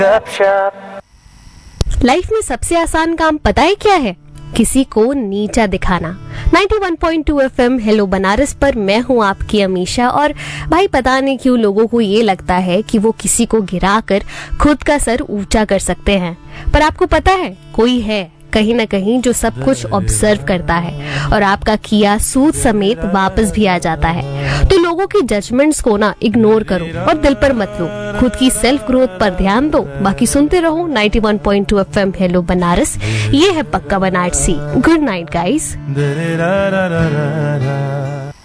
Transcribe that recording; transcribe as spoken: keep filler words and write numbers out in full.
Life में सबसे आसान काम पता है क्या है? किसी को नीचा दिखाना। Ninety one point two FM hello Banaras पर मैं हूँ आपकी अमीशा। और भाई पता नहीं क्यों लोगों को ये लगता है कि वो किसी को गिराकर खुद का सर ऊंचा कर सकते हैं, पर आपको पता है कोई है कहीं ना कहीं जो सब कुछ ऑब्जर्व करता है और आपका किया सूद समेत वापस भी आ जाता है। तो लोगों की जजमेंट्स को ना इग्नोर करो और दिल पर मत लो, खुद की सेल्फ ग्रोथ पर ध्यान दो। बाकी सुनते रहो ninety one point two FM hello Banaras. ये है पक्का बनारसी। Good night guys.